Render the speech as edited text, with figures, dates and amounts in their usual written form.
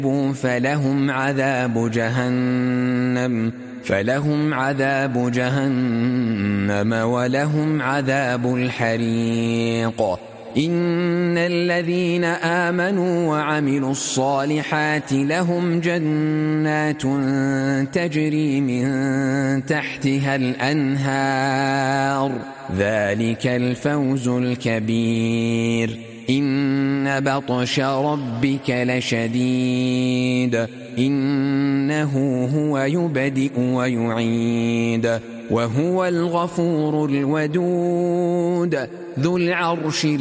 فلهم عذاب جهنم ولهم عذاب الحريق. إن الذين آمنوا وعملوا الصالحات لهم جنات تجري من تحتها الأنهار، ذلك الفوز الكبير. إن بطش ربك لشديد، إنه هو يبدئ ويعيد، وهو الغفور الودود ذو العرش